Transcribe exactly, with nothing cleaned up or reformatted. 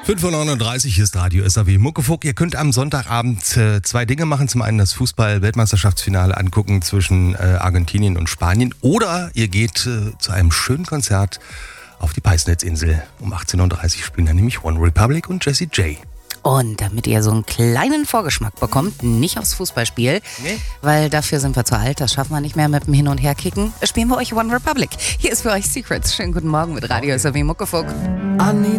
fünf Uhr neununddreißig, hier ist Radio S A W Muckefuck. Ihr könnt am Sonntagabend äh, zwei Dinge machen. Zum einen das Fußball-Weltmeisterschaftsfinale angucken zwischen äh, Argentinien und Spanien. Oder ihr geht äh, zu einem schönen Konzert auf die Peisnitzinsel. Um achtzehn Uhr dreißig spielen dann nämlich One Republic und Jessie J. Und damit ihr so einen kleinen Vorgeschmack bekommt, nicht aufs Fußballspiel, nee. weil dafür sind wir zu alt, das schaffen wir nicht mehr mit dem Hin- und Herkicken, spielen wir euch One Republic. Hier ist für euch Secrets. Schönen guten Morgen mit Radio S A W Muckefuck.